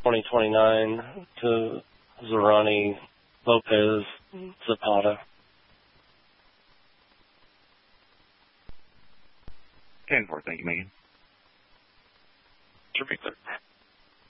2029 to Zorani Lopez Zapata. 10-4, thank you, Megan. Sure, Victor.